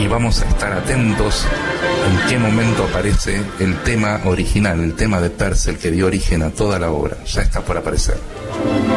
y vamos a estar atentos en qué momento aparece el tema original, el tema de Purcell que dio origen a toda la obra. Ya está por aparecer.